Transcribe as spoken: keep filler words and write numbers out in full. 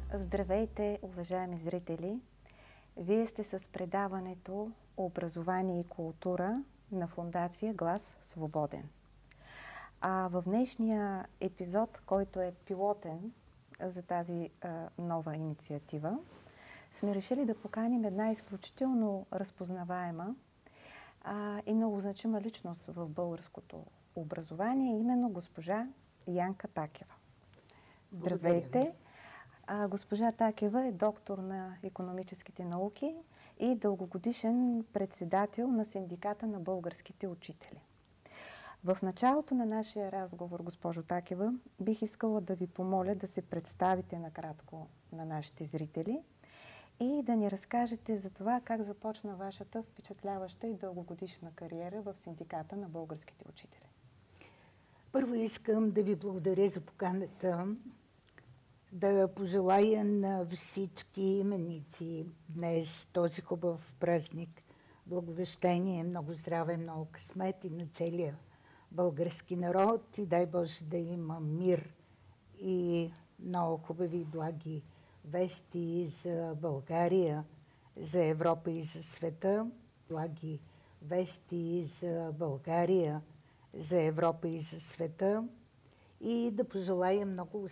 Здравейте, уважаеми зрители! Вие сте с предаването Образование и култура на Фондация Глас Свободен. А в днешния епизод, който е пилотен за тази а, нова инициатива, сме решили да поканим една изключително разпознаваема а, и много значима личност в българското образование, именно госпожа Янка Такева. Здравейте! А, госпожа Такева е доктор на икономическите науки и дългогодишен председател на Синдиката на българските учители. В началото на нашия разговор, госпожо Такева, бих искала да ви помоля да се представите накратко на нашите зрители и да ни разкажете за това как започна вашата впечатляваща и дългогодишна кариера в Синдиката на българските учители. Първо искам да ви благодаря за поканата, да пожелая на всички именици днес този хубав празник благовещение, много здраве, много късмет и на целия български народ и дай Боже да има мир и много хубави благи вести за България, за Европа и за света. Благи вести за България, за Европа и за света и да пожелая много